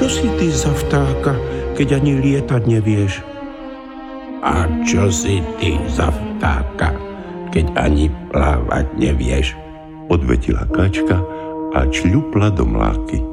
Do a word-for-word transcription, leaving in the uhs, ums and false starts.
čo si ty za vtáka, keď ani lietať nevieš? A čo si ty za vtáka, keď ani plávať nevieš? Odvetila kačka a čľupla do mláky.